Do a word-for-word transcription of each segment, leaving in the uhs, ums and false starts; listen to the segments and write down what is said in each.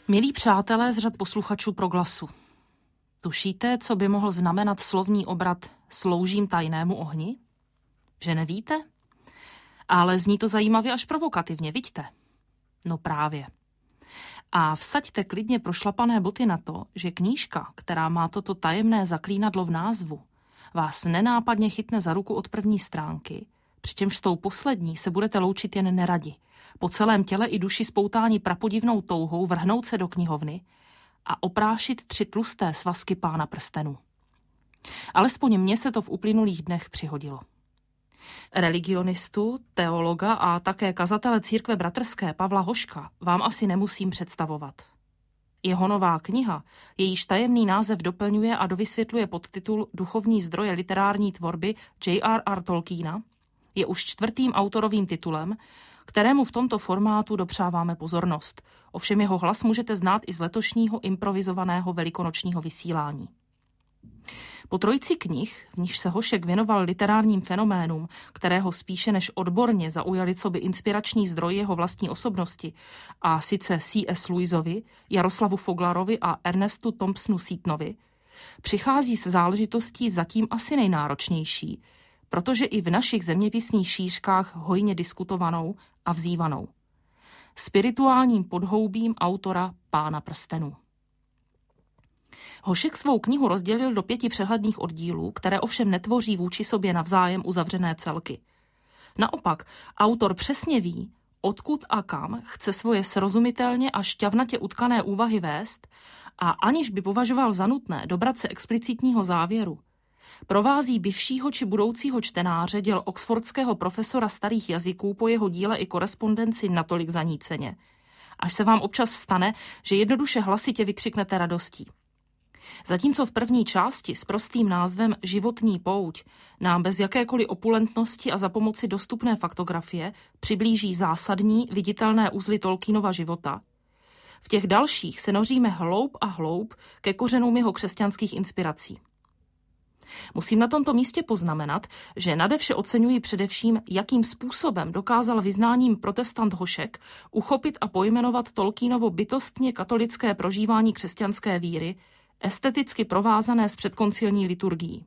Milí přátelé z řad posluchačů Proglasu, tušíte, co by mohl znamenat slovní obrat sloužím tajnému ohni? Že nevíte? Ale zní to zajímavě až provokativně, viďte? No právě. A vsaďte klidně prošlapané boty na to, že knížka, která má toto tajemné zaklínadlo v názvu, vás nenápadně chytne za ruku od první stránky, přičemž s tou poslední se budete loučit jen neradi. Po celém těle i duši spoutání prapodivnou touhou vrhnout se do knihovny a oprášit tři tlusté svazky Pána prstenů. Alespoň mně se to v uplynulých dnech přihodilo. Religionistu, teologa a také kazatele církve bratrské Pavla Hoška vám asi nemusím představovat. Jeho nová kniha, jejíž tajemný název doplňuje a dovysvětluje podtitul Duchovní zdroje literární tvorby J R R Tolkiena, je už čtvrtým autorovým titulem, kterému v tomto formátu dopřáváme pozornost. Ovšem jeho hlas můžete znát i z letošního improvizovaného velikonočního vysílání. Po trojici knih, v níž se Hošek věnoval literárním fenoménům, kterého spíše než odborně zaujali coby inspirační zdroj jeho vlastní osobnosti, a sice C S Lewisovi, Jaroslavu Foglarovi a Ernestu Thompsonu Seatonovi, přichází se záležitostí zatím asi nejnáročnější, protože i v našich zeměpisných šířkách hojně diskutovanou a vzývanou. Spirituálním podhoubím autora Pána prstenů. Hošek svou knihu rozdělil do pěti přehledných oddílů, které ovšem netvoří vůči sobě navzájem uzavřené celky. Naopak, autor přesně ví, odkud a kam chce svoje srozumitelně a šťavnatě utkané úvahy vést a aniž by považoval za nutné dobrat se explicitního závěru, provází bivšího či budoucího čtenáře děl oxfordského profesora starých jazyků po jeho díle i korespondenci natolik zaníceně, až se vám občas stane, že jednoduše hlasitě vykřiknete radostí. Zatímco v první části s prostým názvem Životní pouť nám bez jakékoliv opulentnosti a za pomoci dostupné faktografie přiblíží zásadní, viditelné uzly Tolkienova života, v těch dalších se noříme hloub a hloub ke kořenům jeho křesťanských inspirací. Musím na tomto místě poznamenat, že nadevše oceňuji především, jakým způsobem dokázal vyznáním protestant Hošek uchopit a pojmenovat Tolkienovo bytostně katolické prožívání křesťanské víry, esteticky provázané s předkoncilní liturgií.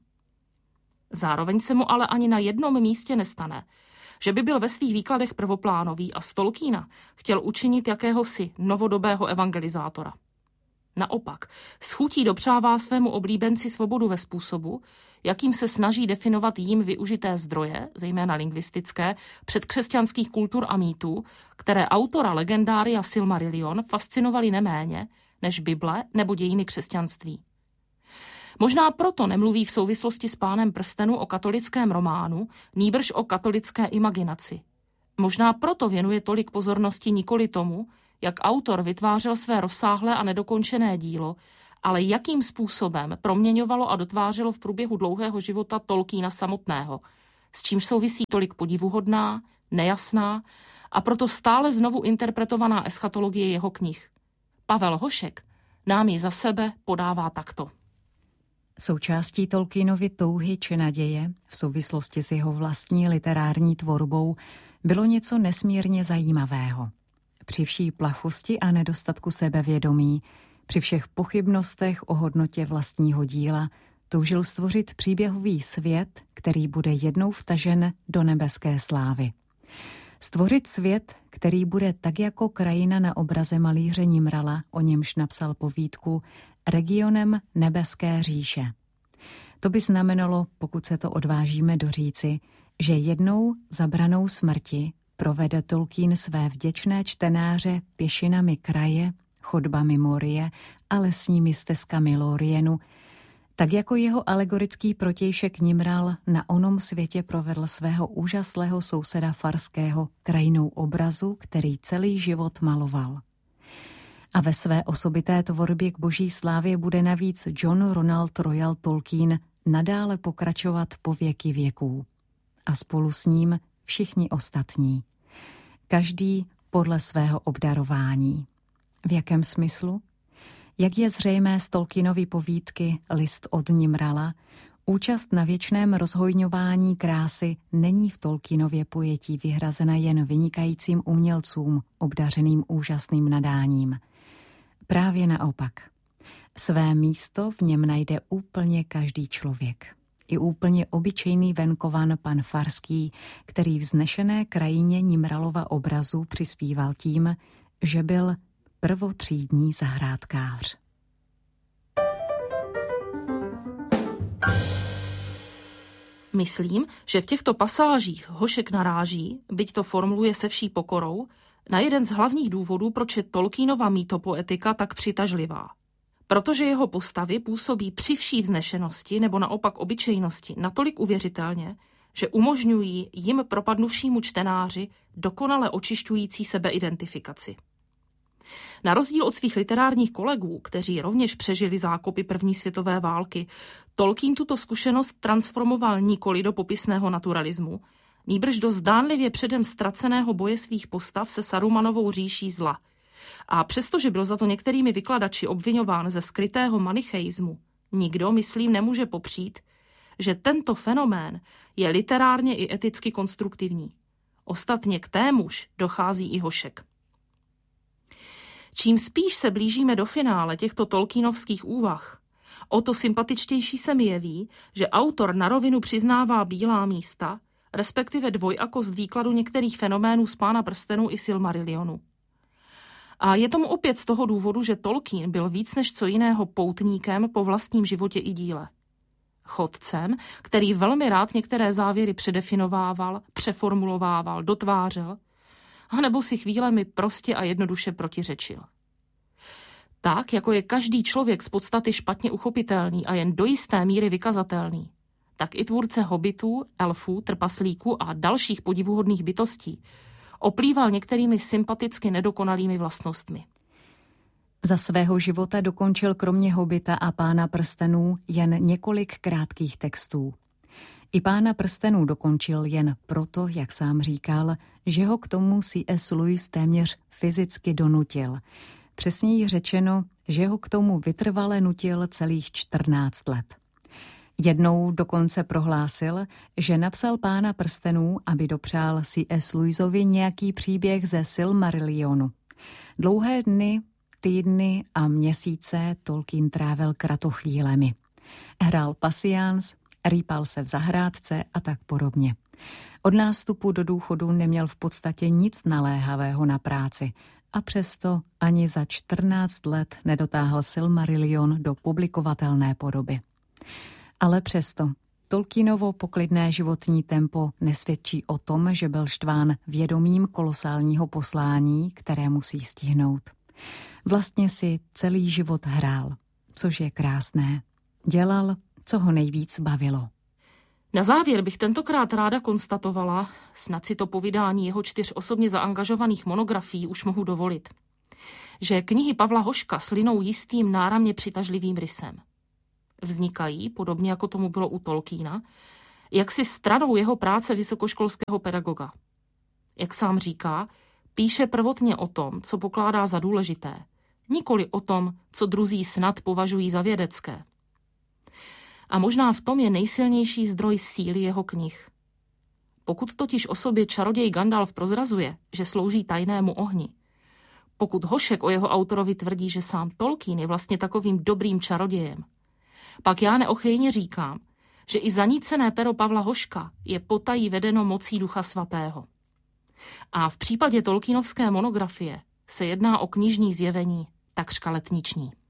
Zároveň se mu ale ani na jednom místě nestane, že by byl ve svých výkladech prvoplánový a z Tolkiena chtěl učinit jakéhosi novodobého evangelizátora. Naopak, s chutí dopřává svému oblíbenci svobodu ve způsobu, jakým se snaží definovat jím využité zdroje, zejména lingvistické, předkřesťanských kultur a mýtů, které autora legendária Silmarillion fascinovaly neméně než Bible nebo dějiny křesťanství. Možná proto nemluví v souvislosti s Pánem prstenů o katolickém románu, nýbrž o katolické imaginaci. Možná proto věnuje tolik pozornosti nikoli tomu, jak autor vytvářel své rozsáhlé a nedokončené dílo, ale jakým způsobem proměňovalo a dotvářelo v průběhu dlouhého života Tolkiena samotného, s čímž souvisí tolik podivuhodná, nejasná a proto stále znovu interpretovaná eschatologie jeho knih. Pavel Hošek nám ji za sebe podává takto. Součástí Tolkienovy touhy či naděje v souvislosti s jeho vlastní literární tvorbou bylo něco nesmírně zajímavého. Při vší plachosti a nedostatku sebevědomí, při všech pochybnostech o hodnotě vlastního díla, toužil stvořit příběhový svět, který bude jednou vtažen do nebeské slávy. Stvořit svět, který bude tak jako krajina na obraze malíře Nimrala, o němž napsal povídku, regionem nebeské říše. To by znamenalo, pokud se to odvážíme doříci, že jednou za branou smrti provede Tolkien své vděčné čtenáře pěšinami kraje, chodbami Morie a lesními stezkami Lórienu, tak jako jeho alegorický protějšek Nimral na onom světě provedl svého úžaslého souseda Farského krajinou obrazu, který celý život maloval. A ve své osobité tvorbě k boží slávě bude navíc John Ronald Royal Tolkien nadále pokračovat po věky věků. A spolu s ním všichni ostatní. Každý podle svého obdarování. V jakém smyslu? Jak je zřejmé z Tolkienovy povídky List od Nimrala, účast na věčném rozhojňování krásy není v Tolkienově pojetí vyhrazena jen vynikajícím umělcům, obdařeným úžasným nadáním. Právě naopak. Své místo v něm najde úplně každý člověk. I úplně obyčejný venkovan pan Farský, který vznešené krajině Nimralova obrazu přispíval tím, že byl prvotřídní zahrádkář. Myslím, že v těchto pasážích Hošek naráží, byť to formuluje se vší pokorou, na jeden z hlavních důvodů, proč je Tolkienova mýtopoetika tak přitažlivá. Protože jeho postavy působí při vší vznešenosti nebo naopak obyčejnosti natolik uvěřitelně, že umožňují jim propadnuvšímu čtenáři dokonale očišťující sebeidentifikaci. Na rozdíl od svých literárních kolegů, kteří rovněž přežili zákopy první světové války, Tolkien tuto zkušenost transformoval nikoli do popisného naturalismu, nýbrž do zdánlivě předem ztraceného boje svých postav se Sarumanovou říší zla. A přestože byl za to některými vykladači obviňován ze skrytého manicheismu, nikdo, myslím, nemůže popřít, že tento fenomén je literárně i eticky konstruktivní. Ostatně k témuž dochází i Hošek. Čím spíš se blížíme do finále těchto Tolkienovských úvah, o to sympatičtější se mi jeví, že autor na rovinu přiznává bílá místa, respektive dvojakost výkladu některých fenoménů z Pána prstenů i Silmarillionu. A je tomu opět z toho důvodu, že Tolkien byl víc než co jiného poutníkem po vlastním životě i díle. Chodcem, který velmi rád některé závěry předefinovával, přeformulovával, dotvářel, anebo si chvílemi prostě a jednoduše protiřečil. Tak, jako je každý člověk z podstaty špatně uchopitelný a jen do jisté míry vykazatelný, tak i tvůrce hobitů, elfů, trpaslíků a dalších podivuhodných bytostí oplýval některými sympaticky nedokonalými vlastnostmi. Za svého života dokončil kromě Hobita a Pána prstenů jen několik krátkých textů. I Pána prstenů dokončil jen proto, jak sám říkal, že ho k tomu C S Lewis téměř fyzicky donutil. Přesněji řečeno, že ho k tomu vytrvale nutil celých čtrnáct let. Jednou dokonce prohlásil, že napsal Pána prstenů, aby dopřál C S Lewisovi nějaký příběh ze Silmarillionu. Dlouhé dny, týdny a měsíce Tolkien trávil kratochvílemi. Hrál pasiáns, rýpal se v zahrádce a tak podobně. Od nástupu do důchodu neměl v podstatě nic naléhavého na práci a přesto ani za čtrnáct let nedotáhl Silmarillion do publikovatelné podoby. Ale přesto Tolkienovo poklidné životní tempo nesvědčí o tom, že byl štván vědomím kolosálního poslání, které musí stihnout. Vlastně si celý život hrál, což je krásné. Dělal, co ho nejvíc bavilo. Na závěr bych tentokrát ráda konstatovala, snad si to po vydání jeho čtyř osobně zaangažovaných monografií už mohu dovolit, že knihy Pavla Hoška slynou jistým náramně přitažlivým rysem. Vznikají, podobně jako tomu bylo u Tolkiena, jaksi stranou jeho práce vysokoškolského pedagoga. Jak sám říká, píše prvotně o tom, co pokládá za důležité, nikoli o tom, co druzí snad považují za vědecké. A možná v tom je nejsilnější zdroj síly jeho knih. Pokud totiž o sobě čaroděj Gandalf prozrazuje, že slouží tajnému ohni, pokud Hošek o jeho autorovi tvrdí, že sám Tolkien je vlastně takovým dobrým čarodějem, pak já neochvějně říkám, že i zanícené pero Pavla Hoška je potají vedeno mocí Ducha Svatého. A v případě Tolkienovské monografie se jedná o knižní zjevení takřka letniční.